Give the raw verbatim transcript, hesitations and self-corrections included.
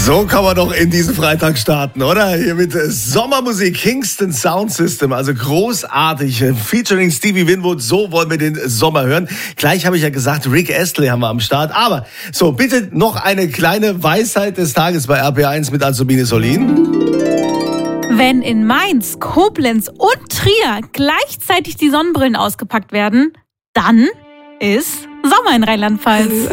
So kann man doch in diesen Freitag starten, oder? Hier mit Sommermusik, Kingston Sound System, also großartig, featuring Stevie Winwood, so wollen wir den Sommer hören. Gleich habe ich ja gesagt, Rick Astley haben wir am Start, aber so, bitte noch eine kleine Weisheit des Tages bei R P eins mit Azubine Solin. Wenn in Mainz, Koblenz und Trier gleichzeitig die Sonnenbrillen ausgepackt werden, dann ist Sommer in Rheinland-Pfalz.